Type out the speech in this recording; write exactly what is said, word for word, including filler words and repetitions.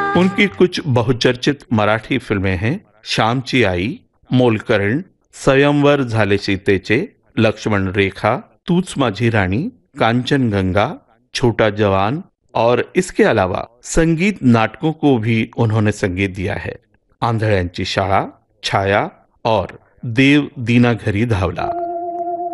उनकी कुछ बहुचर्चित मराठी फिल्में हैं श्यामची आई, मोलकरण, स्वयंवर झाले सीतेचे, लक्ष्मण रेखा, तूच माझी रानी, कांचनगंगा, छोटा जवान और इसके अलावा संगीत नाटकों को भी उन्होंने संगीत दिया है। आंधळ्यांची शाळा, छाया और देव दीना घरी धावला।